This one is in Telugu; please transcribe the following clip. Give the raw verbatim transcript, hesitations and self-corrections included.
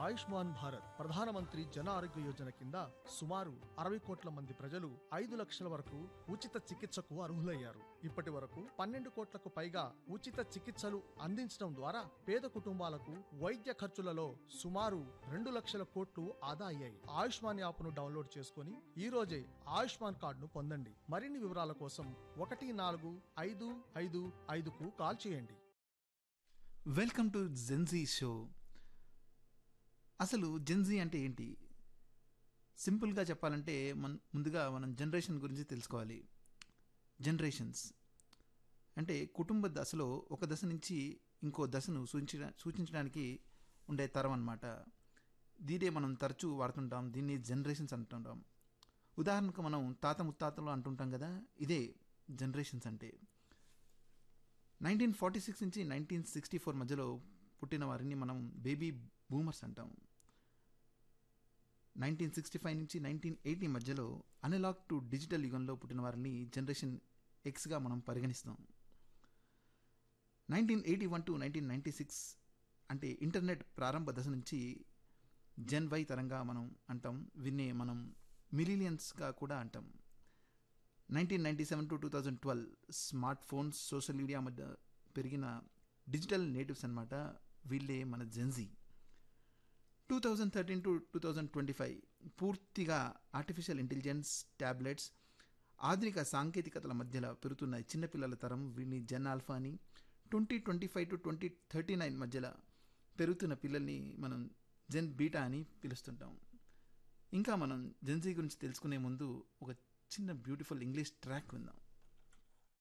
ఆయుష్మాన్ భారత్ ప్రధానమంత్రి జన ఆరోగ్య యోజన కింద సుమారు అరవై కోట్ల మంది ప్రజలు ఐదు లక్షల వరకు ఉచిత చికిత్సకు అర్హులయ్యారు. ఇప్పటి వరకు పన్నెండు కోట్లకు పైగా ఉచిత చికిత్సలు అందించడం ద్వారా పేద కుటుంబాలకు వైద్య ఖర్చులలో సుమారు రెండు లక్షల కోట్లు ఆదా అయ్యాయి. ఆయుష్మాన్ యాప్ ను డౌన్లోడ్ చేసుకుని ఈ రోజే ఆయుష్మాన్ కార్డును పొందండి. మరిన్ని వివరాల కోసం ఒకటి నాలుగు ఐదు ఐదు ఐదుకు కాల్ చేయండి. Welcome to Gen Z show. అసలు జెన్జీ అంటే ఏంటి? సింపుల్గా చెప్పాలంటే మన ముందుగా మనం జనరేషన్ గురించి తెలుసుకోవాలి. జనరేషన్స్ అంటే కుటుంబ దశలో ఒక దశ నుంచి ఇంకో దశను సూచించ సూచించడానికి ఉండే తరం అన్నమాట. దీనే మనం తరచూ వాడుతుంటాం. దీన్ని జనరేషన్స్ అంటుంటాం. ఉదాహరణకు మనం తాత ముత్తాతలు అంటుంటాం కదా, ఇదే జనరేషన్స్ అంటే. నైన్టీన్ ఫార్టీ సిక్స్ నుంచి నైన్టీన్ సిక్స్టీ ఫోర్ మధ్యలో పుట్టిన వారిని మనం బేబీ బూమర్స్ అంటాం. నైన్టీన్ సిక్స్టీ ఫైవ్ నుంచి నైన్టీన్ ఎయిటీ మధ్యలో అనలాగ్ టు డిజిటల్ యుగంలో పుట్టిన వారిని జనరేషన్ ఎక్స్గా మనం పరిగణిస్తాం. Nineteen eighty one to nineteen ninety six అంటే ఇంటర్నెట్ ప్రారంభ దశ నుంచి జెన్ వై తరంగా మనం అంటాం. వీన్నే మనం మిలీనియన్స్గా కూడా అంటాం. Nineteen ninety seven to two thousand twelve smart phones, social media మధ్య పెరిగిన డిజిటల్ నేటివ్స్ అన్నమాట. వీళ్ళే మన Gen Z. Two thousand thirteen to two thousand twenty five పూర్తిగా ఆర్టిఫిషియల్ ఇంటెలిజెన్స్, ట్యాబ్లెట్స్, ఆధునిక సాంకేతికతల మధ్యలో పెరుగుతున్న చిన్నపిల్లల తరం వీళ్ళని జెన్ ఆల్ఫా అని, twenty twenty five to twenty thirty nine మధ్యలో పెరుగుతున్న పిల్లల్ని మనం జెన్ బీటా అని పిలుస్తుంటాం. ఇంకా మనం జెన్జీ గురించి తెలుసుకునే ముందు ఒక చిన్న బ్యూటిఫుల్ ఇంగ్లీష్ ట్రాక్ విందాం.